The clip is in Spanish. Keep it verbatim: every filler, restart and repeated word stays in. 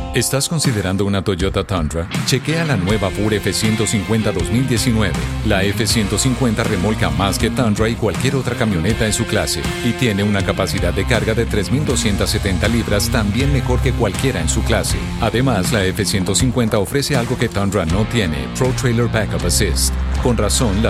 ¿Estás considerando una Toyota Tundra? Chequea la nueva Ford F ciento cincuenta dos mil diecinueve. La F ciento cincuenta remolca más que Tundra y cualquier otra camioneta en su clase y tiene una capacidad de carga de tres mil doscientas setenta libras, también mejor que cualquiera en su clase. Además, la F ciento cincuenta ofrece algo que Tundra no tiene: Pro Trailer Backup Assist. Con razón, la